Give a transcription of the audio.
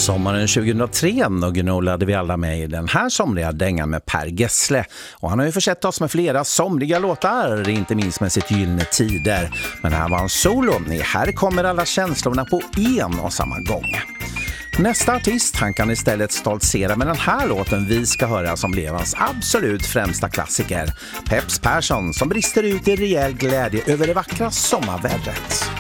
Sommaren 2003 och gnolade vi alla med i den här somriga dängan med Per Gessle. Och han har ju försett oss med flera somriga låtar, inte minst med sitt Gyllene Tider. Men här var en solo. Här kommer alla känslorna på en och samma gång. Nästa artist, han kan istället stoltsera med den här låten vi ska höra som blev hans absolut främsta klassiker. Peps Persson som brister ut i rejäl glädje över det vackra sommarvädret.